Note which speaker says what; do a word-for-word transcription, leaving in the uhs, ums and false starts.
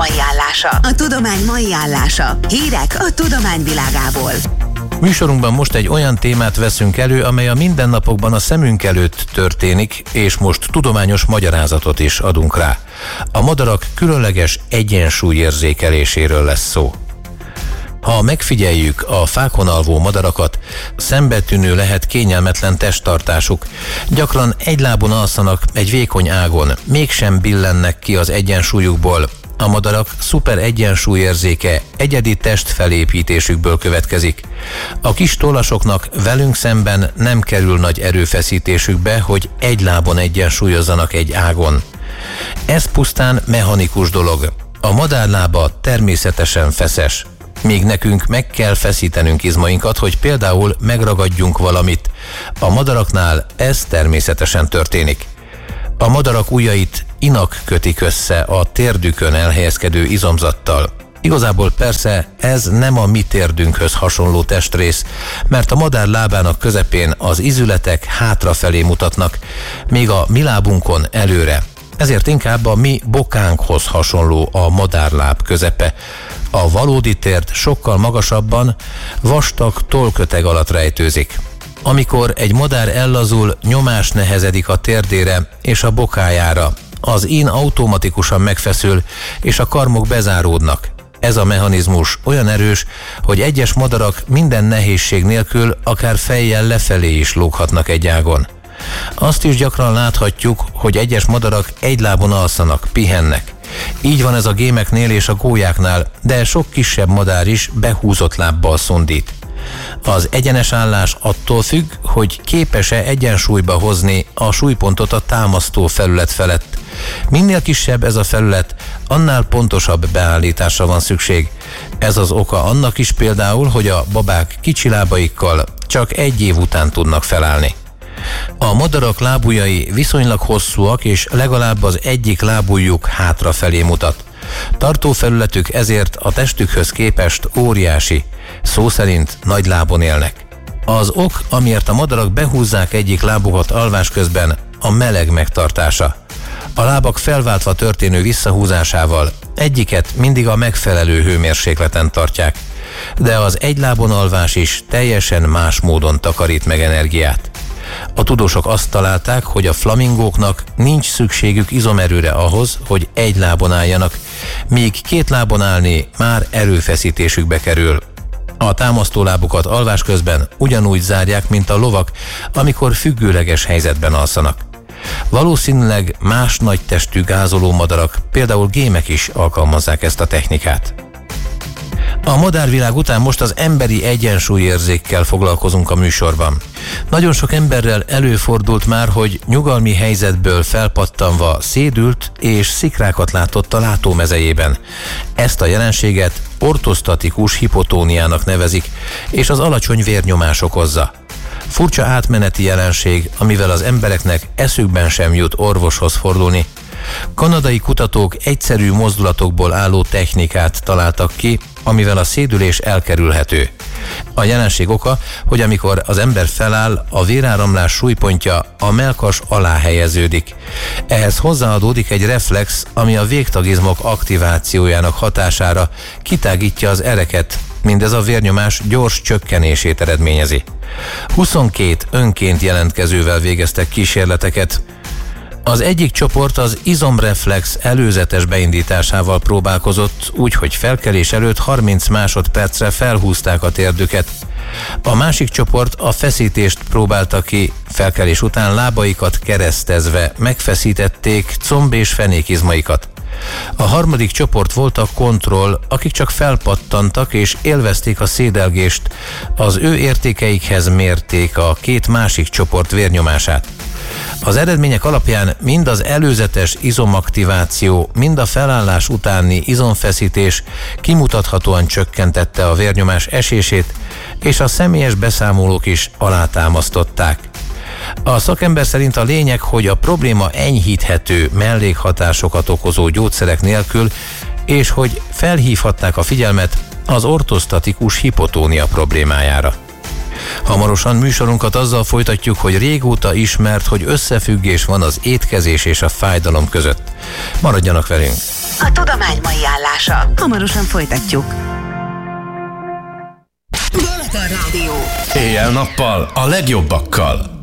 Speaker 1: mai állása. A tudomány mai állása. Hírek a tudomány világából.
Speaker 2: Műsorunkban most egy olyan témát veszünk elő, amely a mindennapokban a szemünk előtt történik, és most tudományos magyarázatot is adunk rá. A madarak különleges egyensúlyérzékeléséről lesz szó. Ha megfigyeljük a fákon alvó madarakat, szembetűnő lehet kényelmetlen testtartásuk. Gyakran egy lábon alszanak egy vékony ágon, mégsem billennek ki az egyensúlyukból. A madarak szuper egyensúlyérzéke egyedi testfelépítésükből következik. A kis tollasoknak velünk szemben nem kerül nagy erőfeszítésükbe, hogy egy lábon egyensúlyozzanak egy ágon. Ez pusztán mechanikus dolog. A madárlába természetesen feszes. Míg nekünk meg kell feszítenünk izmainkat, hogy például megragadjunk valamit. A madaraknál ez természetesen történik. A madarak ujjait inak kötik össze a térdükön elhelyezkedő izomzattal. Igazából persze ez nem a mi térdünkhöz hasonló testrész, mert a madár lábának közepén az izületek hátrafelé mutatnak, míg a mi lábunkon előre. Ezért inkább a mi bokánkhoz hasonló a madárláb közepe. A valódi térd sokkal magasabban, vastag tollköteg alatt rejtőzik. Amikor egy madár ellazul, nyomás nehezedik a térdére és a bokájára. Az ín automatikusan megfeszül, és a karmok bezáródnak. Ez a mechanizmus olyan erős, hogy egyes madarak minden nehézség nélkül akár fejjel lefelé is lóghatnak egy ágon. Azt is gyakran láthatjuk, hogy egyes madarak egy lábon alszanak, pihennek. Így van ez a gémeknél és a gólyáknál, de sok kisebb madár is behúzott lábbal szundít. Az egyenes állás attól függ, hogy képes-e egyensúlyba hozni a súlypontot a támasztó felület felett. Minél kisebb ez a felület, annál pontosabb beállításra van szükség. Ez az oka annak is például, hogy a babák kicsi lábaikkal csak egy év után tudnak felállni. A madarak lábujjai viszonylag hosszúak, és legalább az egyik lábujjuk hátrafelé mutat. Tartófelületük ezért a testükhöz képest óriási, szó szerint nagy lábon élnek. Az ok, amiért a madarak behúzzák egyik lábukat alvás közben, a meleg megtartása. A lábak felváltva történő visszahúzásával egyiket mindig a megfelelő hőmérsékleten tartják, de az egy lábon alvás is teljesen más módon takarít meg energiát. A tudósok azt találták, hogy a flamingóknak nincs szükségük izomerőre ahhoz, hogy egy lábon álljanak, míg két lábon állni már erőfeszítésükbe kerül. A támasztólábukat alvás közben ugyanúgy zárják, mint a lovak, amikor függőleges helyzetben alszanak. Valószínűleg más nagy testű gázoló madarak, például gémek is alkalmazzák ezt a technikát. A madárvilág után most az emberi egyensúlyérzékkel foglalkozunk a műsorban. Nagyon sok emberrel előfordult már, hogy nyugalmi helyzetből felpattanva szédült és szikrákat látott a látómezejében. Ezt a jelenséget ortosztatikus hipotóniának nevezik, és az alacsony vérnyomás okozza. Furcsa átmeneti jelenség, amivel az embereknek eszükben sem jut orvoshoz fordulni. Kanadai kutatók egyszerű mozdulatokból álló technikát találtak ki, amivel a szédülés elkerülhető. A jelenség oka, hogy amikor az ember feláll, a véráramlás súlypontja a mellkas alá helyeződik. Ehhez hozzáadódik egy reflex, ami a végtagizmok aktivációjának hatására kitágítja az ereket, mindez a vérnyomás gyors csökkenését eredményezi. huszonkét önként jelentkezővel végeztek kísérleteket. Az egyik csoport az izomreflex előzetes beindításával próbálkozott, úgyhogy felkelés előtt harminc másodpercre felhúzták a térdüket. A másik csoport a feszítést próbálta ki, felkelés után lábaikat keresztezve megfeszítették comb- és fenékizmaikat. A harmadik csoport volt a kontroll, akik csak felpattantak és élvezték a szédelgést, az ő értékeikhez mérték a két másik csoport vérnyomását. Az eredmények alapján mind az előzetes izomaktiváció, mind a felállás utáni izomfeszítés kimutathatóan csökkentette a vérnyomás esését, és a személyes beszámolók is alátámasztották. A szakember szerint a lényeg, hogy a probléma enyhíthető mellékhatásokat okozó gyógyszerek nélkül, és hogy felhívhatták a figyelmet az ortosztatikus hipotónia problémájára. Hamarosan műsorunkat azzal folytatjuk, hogy régóta ismert, hogy összefüggés van az étkezés és a fájdalom között. Maradjanak velünk!
Speaker 1: A tudomány mai állása. Hamarosan folytatjuk. Balaton Rádió.
Speaker 3: Éjjel-nappal a legjobbakkal.